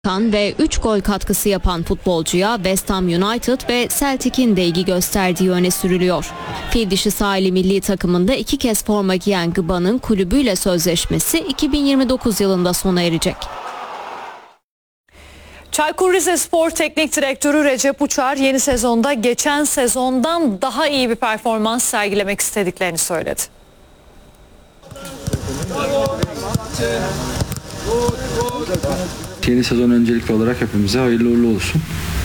ve 3 gol katkısı yapan futbolcuya West Ham United ve Celtic'in de ilgi gösterdiği öne sürülüyor. Fil dişi sahili milli takımında 2 kez forma giyen Gıban'ın kulübüyle sözleşmesi 2029 yılında sona erecek. Çaykur Rizespor Teknik Direktörü Recep Uçar yeni sezonda geçen sezondan daha iyi bir performans sergilemek istediklerini söyledi. Yeni sezon öncelikli olarak hepimize hayırlı uğurlu olsun.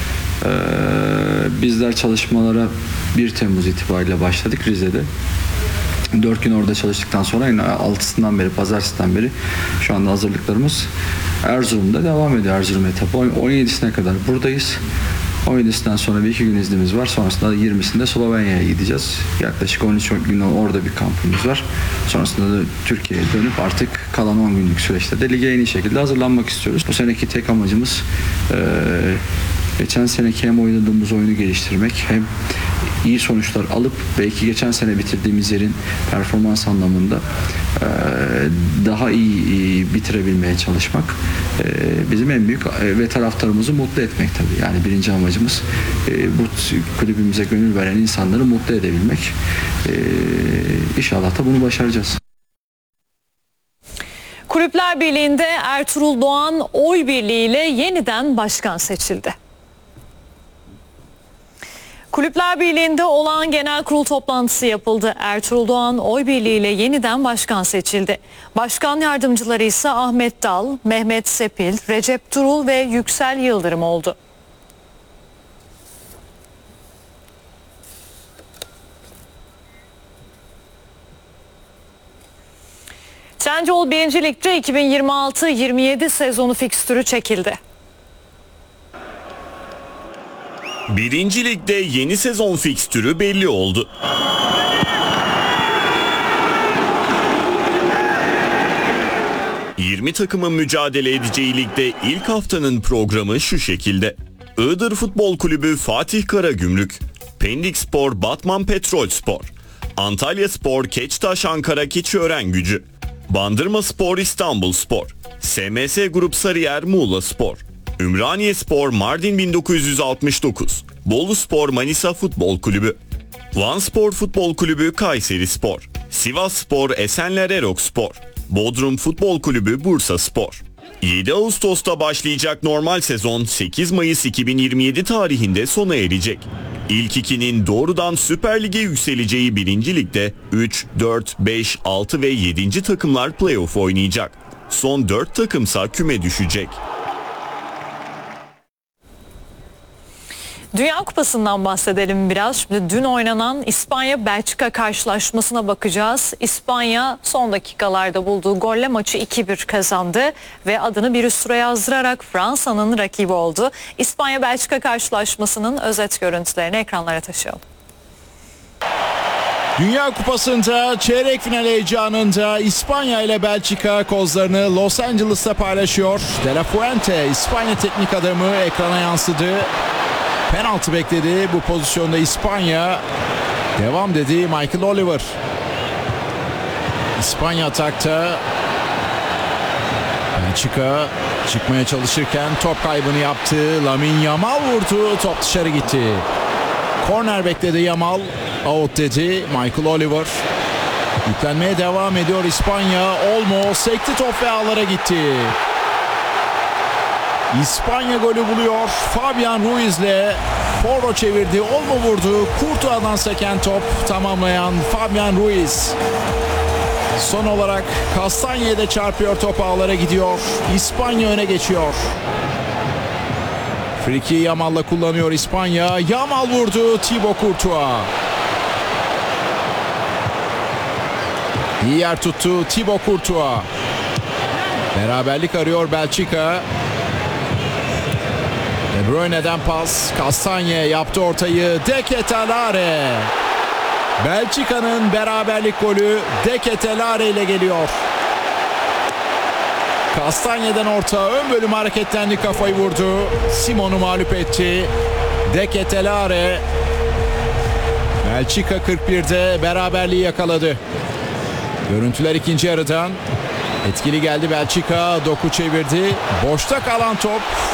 Bizler çalışmalara 1 Temmuz itibariyle başladık Rize'de. 4 gün orada çalıştıktan sonra yine 6'sından beri, pazartesinden beri şu anda hazırlıklarımız Erzurum'da devam ediyor. Erzurum etapı 17'sine kadar buradayız. 17'sinden sonra bir 2 gün iznimiz var. Sonrasında 20'sinde Slovenya'ya gideceğiz. Yaklaşık 13 gün orada bir kampımız var. Sonrasında da Türkiye'ye dönüp artık kalan 10 günlük süreçte de lige en iyi şekilde hazırlanmak istiyoruz. Bu seneki tek amacımız geçen seneki hem oynadığımız oyunu geliştirmek hem iyi sonuçlar alıp belki geçen sene bitirdiğimiz yerin performans anlamında daha iyi bitirebilmeye çalışmak. Bizim en büyük ve taraftarımızı mutlu etmek tabii. Yani birinci amacımız bu kulübümüze gönül veren insanları mutlu edebilmek. İnşallah da bunu başaracağız. Kulüpler Birliği'nde Ertuğrul Doğan oy birliğiyle yeniden başkan seçildi. Kulüpler Birliği'nde olağan genel kurul toplantısı yapıldı. Ertuğrul Doğan oy birliğiyle yeniden başkan seçildi. Başkan yardımcıları ise Ahmet Dal, Mehmet Sepil, Recep Turul ve Yüksel Yıldırım oldu. Trendyol 1. Lig'de 2026-27 sezonu fikstürü çekildi. 1. Lig'de yeni sezon fikstürü belli oldu. ...20 takımın mücadele edeceği ligde ilk haftanın programı şu şekilde. Iğdır Futbol Kulübü Fatih Karagümrük, Pendikspor Batman Petrolspor, Antalyaspor Keçtaş Ankara Keçiörengücü, Bandırmaspor İstanbulspor, SMS Grup Sarıyer Muğlaspor, Ümraniyespor Mardin 1969, Boluspor Manisa Futbol Kulübü, Vanspor Futbol Kulübü Kayserispor, Sivasspor Esenler Erokspor, Bodrum Futbol Kulübü Bursaspor. 7 Ağustos'ta başlayacak normal sezon 8 Mayıs 2027 tarihinde sona erecek. İlk ikinin doğrudan Süper Lig'e yükseleceği 1. Lig'de 3, 4, 5, 6 ve 7. takımlar playoff oynayacak. Son 4 takımsa küme düşecek. Dünya Kupası'ndan bahsedelim biraz. Şimdi dün oynanan İspanya-Belçika karşılaşmasına bakacağız. İspanya son dakikalarda bulduğu golle maçı 2-1 kazandı ve adını bir üst tura yazdırarak Fransa'nın rakibi oldu. İspanya-Belçika karşılaşmasının özet görüntülerini ekranlara taşıyalım. Dünya Kupası'nda çeyrek final heyecanında İspanya ile Belçika kozlarını Los Angeles'ta paylaşıyor. De La Fuente, İspanya teknik adamı, ekrana yansıdı. Penaltı bekledi. Bu pozisyonda İspanya devam dedi Michael Oliver. İspanya atakta. Belçika çıkmaya çalışırken top kaybını yaptı. Lamine Yamal vurdu. Top dışarı gitti. Korner bekledi Yamal. Out dedi Michael Oliver. Yüklenmeye devam ediyor İspanya. Olmo sekti top ve ağlara gitti. İspanya golü buluyor. Fabian Ruiz'le Porro çevirdi. Olmo vurdu. Courtois'dan seken top tamamlayan Fabian Ruiz. Son olarak Castañe'de çarpıyor, top ağlara gidiyor. İspanya öne geçiyor. Friki Yamal'la kullanıyor İspanya. Yamal vurdu. Thibaut Courtois. İyi yer tuttu Thibaut Courtois. Beraberlik arıyor Belçika. De Bruyne'den pas. Castagne yaptı ortayı. De Ketelaere. Belçika'nın beraberlik golü De Ketelaere ile geliyor. Castagne'den orta, ön bölüm hareketlendi, kafayı vurdu. Simon'u mağlup etti. De Ketelaere. Belçika 41'de beraberliği yakaladı. Görüntüler ikinci yarıdan. Etkili geldi Belçika. Doku çevirdi. Boşta kalan top